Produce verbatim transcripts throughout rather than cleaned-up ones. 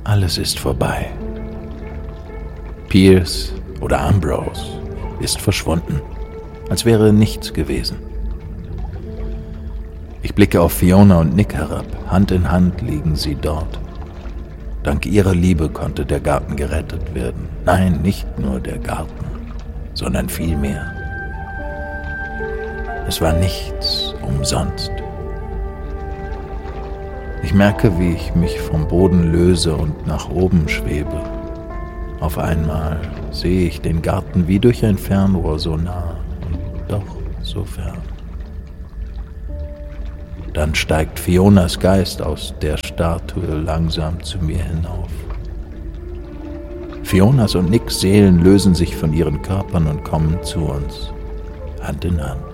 Alles ist vorbei. Pierce oder Ambrose ist verschwunden, als wäre nichts gewesen. Ich blicke auf Fiona und Nick herab. Hand in Hand liegen sie dort. Dank ihrer Liebe konnte der Garten gerettet werden. Nein, nicht nur der Garten, sondern viel mehr. Es war nichts umsonst. Ich merke, wie ich mich vom Boden löse und nach oben schwebe. Auf einmal sehe ich den Garten wie durch ein Fernrohr, so nah und doch so fern. Dann steigt Fionas Geist aus der Statue langsam zu mir hinauf. Fionas und Nicks Seelen lösen sich von ihren Körpern und kommen zu uns, Hand in Hand.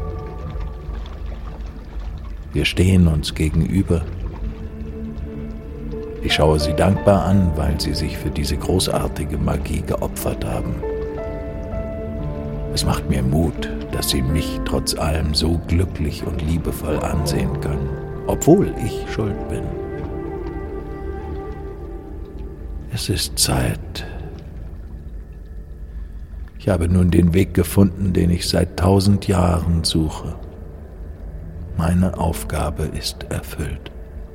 Wir stehen uns gegenüber. Ich schaue sie dankbar an, weil sie sich für diese großartige Magie geopfert haben. Es macht mir Mut, dass sie mich trotz allem so glücklich und liebevoll ansehen können, obwohl ich schuld bin. Es ist Zeit. Ich habe nun den Weg gefunden, den ich seit tausend Jahren suche. Meine Aufgabe ist erfüllt.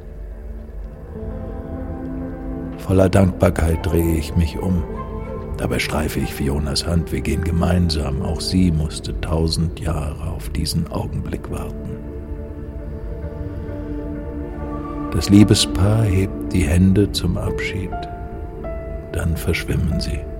Voller Dankbarkeit drehe ich mich um. Dabei streife ich Fionas Hand. Wir gehen gemeinsam. Auch sie musste tausend Jahre auf diesen Augenblick warten. Das Liebespaar hebt die Hände zum Abschied. Dann verschwimmen sie.